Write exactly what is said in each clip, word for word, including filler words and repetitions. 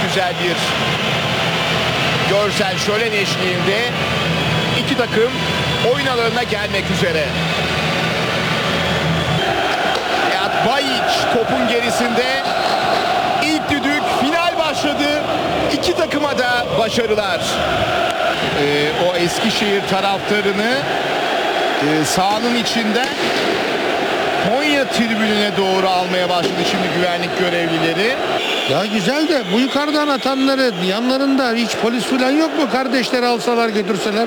güzel bir görsel şölen eşliğinde iki takım oyun alanına gelmek üzere. Beat Bayiç topun gerisinde. İlk düdük, final başladı. İki takıma da başarılar. Ee, o Eskişehir taraftarını e, sahanın içinden Konya tribününe doğru almaya başladı şimdi güvenlik görevlileri. Ya güzel de bu yukarıdan atanları yanlarında hiç polis falan yok mu? Kardeşleri alsalar götürseler.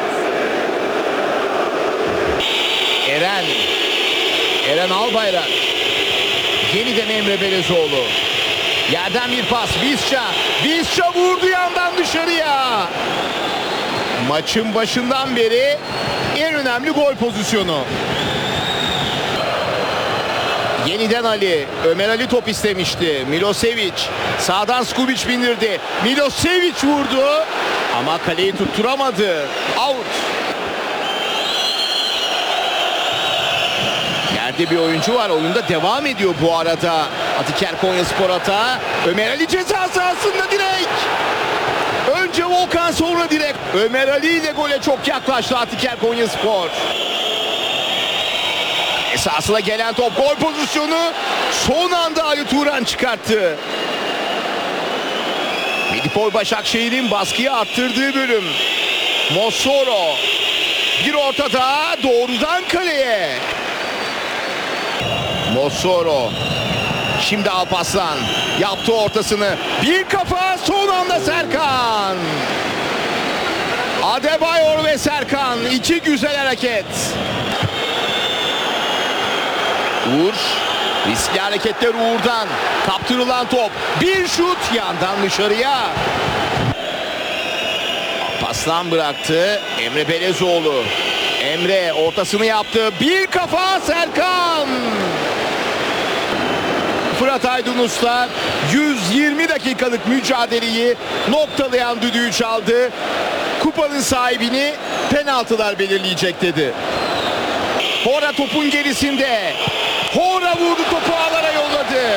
Eren. Eren Albayrak. Yeniden Emre Belezoğlu. Yerden bir pas. Visca. Visca vurdu yandan dışarıya. Maçın başından beri en önemli gol pozisyonu. Yeniden Ali. Ömer Ali top istemişti. Milosevic. Sağdan Skubic bindirdi. Milosevic vurdu. Ama kaleyi tutturamadı. Out. Yerde bir oyuncu var. Oyunda devam ediyor bu arada. Atiker Konyaspor atağı. Ömer Ali ceza sahasında direkt. Önce Volkan sonra direkt. Ömer Ali ile gole çok yaklaştı Atiker Konyaspor. Esasına gelen top, gol pozisyonu son anda Ali Turan çıkarttı. Medipol Başakşehir'in baskıyı arttırdığı bölüm. Mossoro bir ortada doğrudan kaleye. Mossoro. Şimdi Alparslan yaptı ortasını. Bir kafa son anda Serkan. Adebayor ve Serkan, iki güzel hareket. Uğur. Riskli hareketler Uğur'dan. Kaptırılan top. Bir şut yandan dışarıya. Alparslan bıraktı. Emre Belezoğlu. Emre ortasını yaptı. Bir kafa Serkan. Fırat Aydınus'la yüz yirmi dakikalık mücadeleyi noktalayan düdüğü çaldı. Kupanın sahibini penaltılar belirleyecek dedi. Hora topun gerisinde. Hora vurdu, topu ağlara yolladı.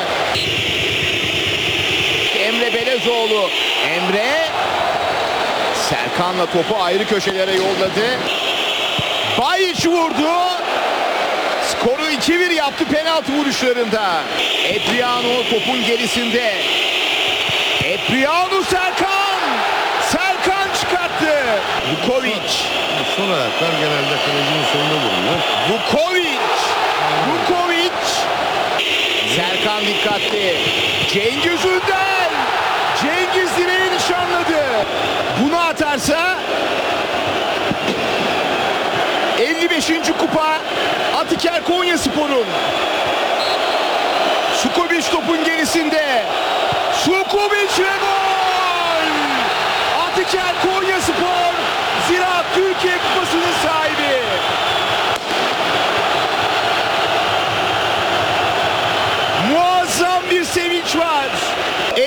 Emre Belezoğlu. Emre Serkan'la topu ayrı köşelere yolladı. Bayiç vurdu. Skoru iki bir yaptı penaltı vuruşlarında. Epriano topun gerisinde. Epriano Serkan. Serkan çıkarttı. Vukovic. Son ayaklar genelde kalecinin sonuna vuruyor. Vukovic. Vukovic. Serkan dikkatli. Cengiz Ünder. Cengiz direği nişanladı. Bunu atarsa elli beşinci kupa Atiker Konyaspor'un. Skubic topun gerisinde.